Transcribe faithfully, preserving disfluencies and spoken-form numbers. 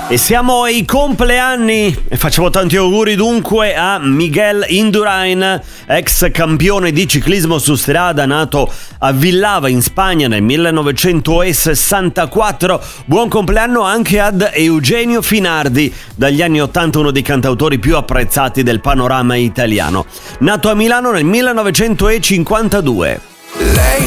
E siamo ai compleanni e facciamo tanti auguri dunque a Miguel Indurain, ex campione di ciclismo su strada, nato a Villava in Spagna nel millenovecentosessantaquattro. Buon compleanno anche ad Eugenio Finardi, dagli anni ottanta uno dei cantautori più apprezzati del panorama italiano. Nato a Milano nel millenovecentocinquantadue.